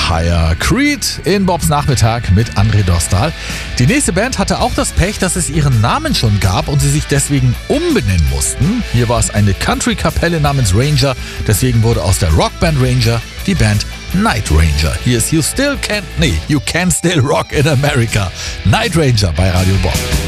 Higher. Creed in Bobs Nachmittag mit André Dostal. Die nächste Band hatte auch das Pech, dass es ihren Namen schon gab und sie sich deswegen umbenennen mussten. Hier war es eine Country-Kapelle namens Ranger, deswegen wurde aus der Rockband Ranger die Band Night Ranger. Hier ist You Can Still Rock in America. Night Ranger bei Radio Bob.